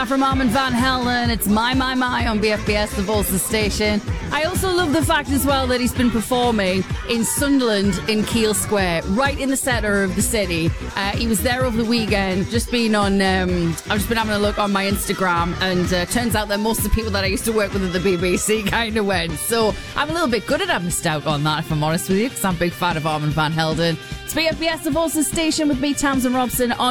that from Armand Van Helden. It's My on BFBS, the Voices station. I also love the fact as well that he's been performing in Sunderland in Kiel Square, right in the centre of the city. He was there over the weekend, just been on, I've just been having a look on my Instagram, and turns out that most of the people that I used to work with at the BBC kind of went. So I'm a little bit gutted I missed out on that, if I'm honest with you, because I'm a big fan of Armand Van Helden. It's BFBS, the Voices station with me, Tamsin Robson, on